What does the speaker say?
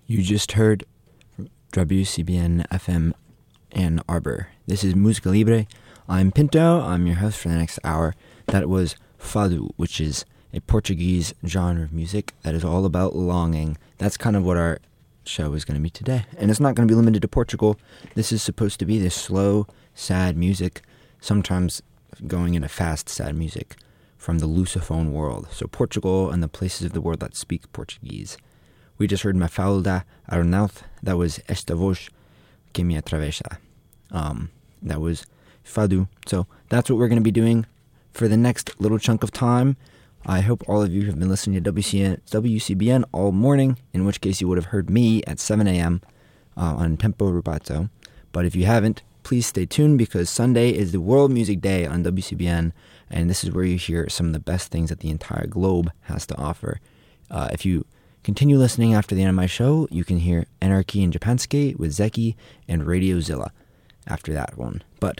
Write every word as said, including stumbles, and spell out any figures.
You just heard W C B N F M Ann Arbor. This is Música Libre. I'm Pinto. I'm your host for the next hour. That was Fado, which is a Portuguese genre of music that is all about longing. That's kind of what our show is going to be today. And it's not going to be limited to Portugal. This is supposed to be this slow, sad music, sometimes going into fast, sad music from the Lusophone world. So Portugal and the places of the world that speak Portuguese. We just heard Mafalda Arnauth. That was Esta Voz Que Me Atravessa. Um, that was Fado. So that's what we're going to be doing for the next little chunk of time. I hope all of you have been listening to W C N, W C B N all morning, in which case you would have heard me at seven a.m. Uh, on Tempo Rubato. But if you haven't, please stay tuned because Sunday is the World Music Day on W C B N, and this is where you hear some of the best things that the entire globe has to offer. Uh, if you continue listening after the end of my show, you can hear Anarchy in Japanski with Zeki and Radio Zilla after that one. But